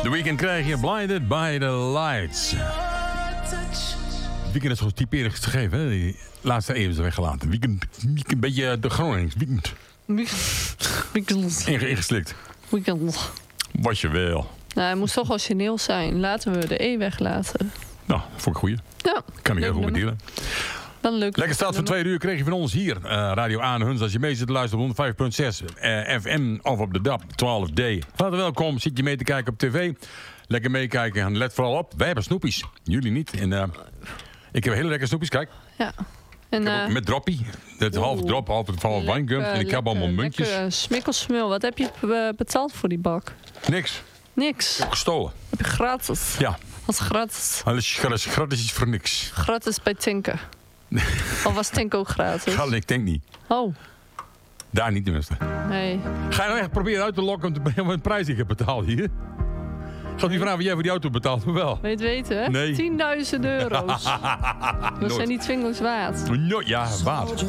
The Weeknd krijg je Blinded by the Lights. Weeknd is zo typerend gegeven, hè? Die laatste eeuw is weggelaten. Weeknd, een beetje de Gronings. Weeknd. Ingeslikt. Weeknd. Wat je wil. Nou, hij moest toch origineel zijn. Laten we de E weglaten. Nou, dat vond ik goeie. Ja. Kan ik heel goed met dieren. Wel leuk. Lekker staat van 2 uur kreeg je van ons hier. Radio Aanhuns. Als je mee zit te luisteren op 105.6 FM of op de DAB 12D. Hartelijk welkom. Zit je mee te kijken op tv? Lekker meekijken. En let vooral op. Wij hebben snoepies. Jullie niet. En, ik heb hele lekkere snoepies. Kijk. Ja. En, met droppie. Dat is half drop, half wijngum. En ik heb allemaal muntjes. Smikkelsmul. Wat heb je betaald voor die bak? Niks. Niks. Gestolen. Heb je gratis? Ja. Was gratis? Alles gratis is voor niks. Gratis bij Tinker. Of was Tinker ook gratis? Ik denk niet. Oh. Daar niet tenminste. Nee. Ga je nou echt proberen uit te lokken om een prijs die ik heb betaald hier? Gaat die vragen wat jij voor die auto betaalt? Wel. Weet weten, hè? Nee. 10.000 euro's. Dat zijn die twingels waard. Ja, waard.